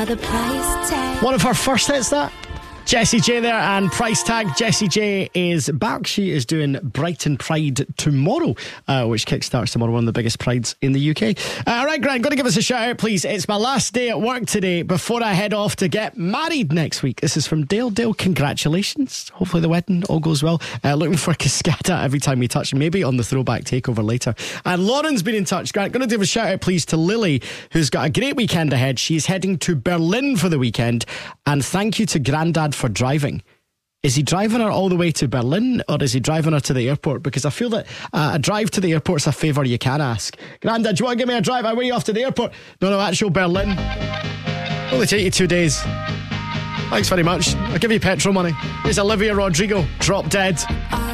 another price tag. One of her first hits, that. Jessie J there, and Price Tag. Jessie J is back. She is doing Brighton Pride tomorrow, which kickstarts tomorrow, one of the biggest prides in the UK. Alright, Grant, going to give us a shout out, please. It's my last day at work today before I head off to get married next week. This is from Dale. Dale, congratulations. Hopefully the wedding all goes well. Looking for Cascada every time we touch, maybe on the throwback takeover later. And Lauren's been in touch. Grant, going to give a shout out, please, to Lily, who's got a great weekend ahead. She's heading to Berlin for the weekend. And thank you to Grandad for driving. Is he driving her all the way to Berlin, or is he driving her to the airport? Because I feel that a drive to the airport's a favour you can ask. Grandad, do you want to give me a drive? I weigh you off to the airport. No, actual Berlin. Only take you 2 days. Thanks very much. I'll give you petrol money. Here's Olivia Rodrigo, Drop Dead.